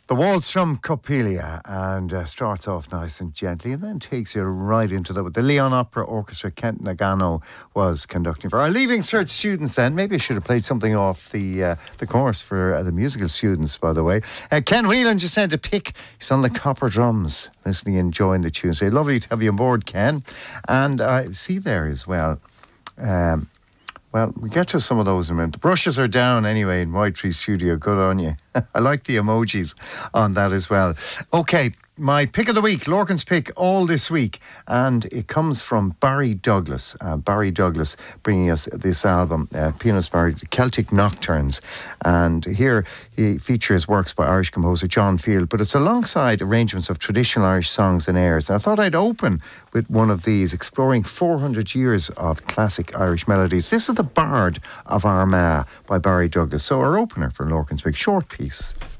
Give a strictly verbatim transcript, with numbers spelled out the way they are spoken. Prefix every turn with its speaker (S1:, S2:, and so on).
S1: The waltz from Coppelia, and uh, starts off nice and gently and then takes you right into the, the Leon Opera Orchestra. Kent Nagano was conducting for our Leaving Cert students then. Maybe I should have played something off the uh, the course for uh, the musical students, by the way. Uh, Ken Whelan just sent a pic. He's on the copper drums, listening, enjoying the tune. So lovely to have you on board, Ken. And I uh, see there as well. Um, Well, we get to some of those in a minute. The brushes are down anyway in White Tree Studio. Good on you. I like the emojis on that as well. Okay, my pick of the week, Lorcan's pick all this week. And it comes from Barry Douglas. Uh, Barry Douglas bringing us this album, uh, Pianist Barry, Celtic Nocturnes. And here he features works by Irish composer John Field. But it's alongside arrangements of traditional Irish songs and airs. And I thought I'd open with one of these, exploring four hundred years of classic Irish melodies. This is The Bard of Armagh by Barry Douglas. So our opener for Lorcan's pick, short piece.